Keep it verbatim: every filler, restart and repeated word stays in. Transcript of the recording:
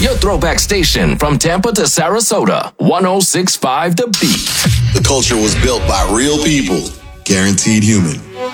Your throwback station from Tampa to Sarasota, one oh six point five The Beat. The culture was built by real people, guaranteed human.